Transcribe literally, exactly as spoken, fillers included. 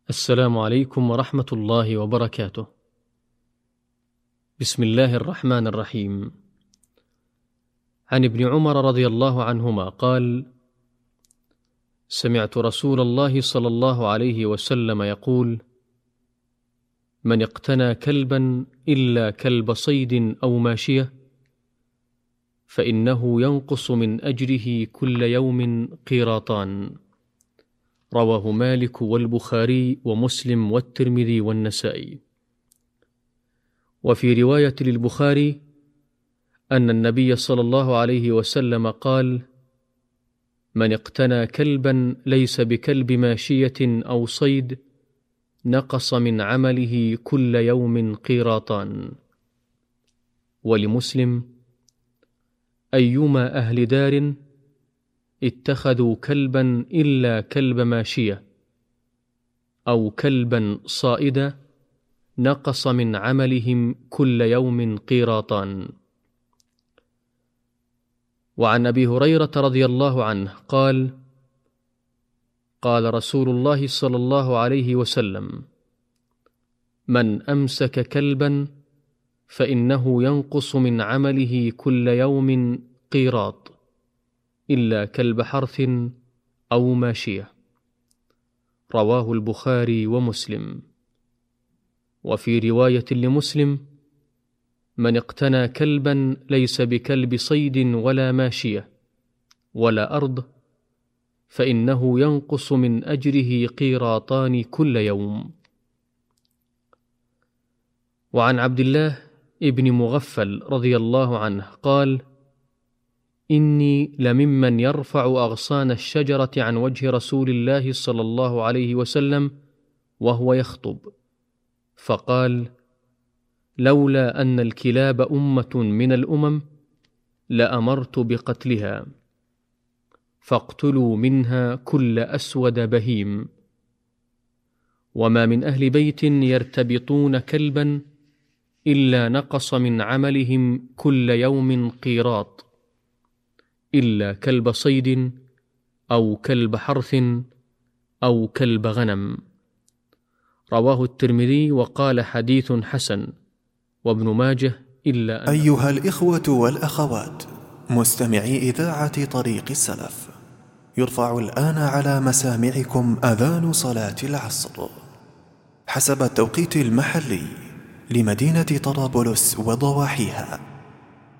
السلام عليكم ورحمة الله وبركاته. بسم الله الرحمن الرحيم. عن ابن عمر رضي الله عنهما قال: سمعت رسول الله صلى الله عليه وسلم يقول: من اقتنى كلبا إلا كلب صيد أو ماشية فإنه ينقص من أجره كل يوم قيراطان. رواه مالك والبخاري ومسلم والترمذي والنسائي. وفي رواية للبخاري أن النبي صلى الله عليه وسلم قال: من اقتنى كلبا ليس بكلب ماشية أو صيد نقص من عمله كل يوم قيراطان. ولمسلم: أيما أهل دار اتخذوا كلبا إلا كلب ماشية أو كلبا صائدا نقص من عملهم كل يوم قيراطان. وعن أبي هريرة رضي الله عنه قال: قال رسول الله صلى الله عليه وسلم: من أمسك كلبا فإنه ينقص من عمله كل يوم قيراط إلا كلب حرث أو ماشية. رواه البخاري ومسلم. وفي رواية لمسلم: من اقتنى كلبا ليس بكلب صيد ولا ماشية ولا أرض فإنه ينقص من أجره قيراطان كل يوم. وعن عبد الله ابن مغفل رضي الله عنه قال: إني لممن يرفع أغصان الشجرة عن وجه رسول الله صلى الله عليه وسلم وهو يخطب، فقال: لولا أن الكلاب أمة من الأمم لأمرت بقتلها، فاقتلوا منها كل أسود بهيم. وما من أهل بيت يرتبطون كلبا إلا نقص من عملهم كل يوم قيراط إلا كلب صيد أو كلب حرث أو كلب غنم. رواه الترمذي وقال حديث حسن، وابن ماجه إلا أن. أيها الإخوة والأخوات مستمعي إذاعة طريق السلف، يرفع الآن على مسامعكم أذان صلاة العصر حسب التوقيت المحلي لمدينة طرابلس وضواحيها.